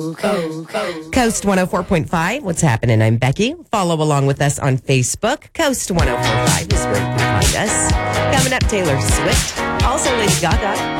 Coast 104.5, what's happening? I'm Becky. Follow along with us on Facebook. Coast 104.5 is where you can find us. Coming up, Taylor Swift. Also Lady Gaga.